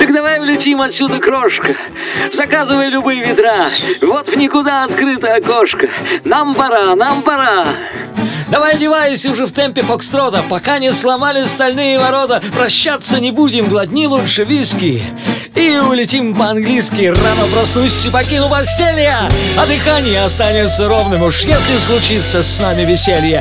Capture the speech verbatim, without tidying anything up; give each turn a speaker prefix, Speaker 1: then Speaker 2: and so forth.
Speaker 1: Так давай улетим отсюда, крошка. Заказывай любые ведра. Вот в никуда открыто окошко. Нам пора, нам пора.
Speaker 2: Давай одевайся уже в темпе фокстрота, пока не сломали стальные ворота. Прощаться не будем, глотни лучше виски и улетим по-английски. Рано проснусь и покину постелья, а дыхание останется ровным. Уж если случится с нами веселье,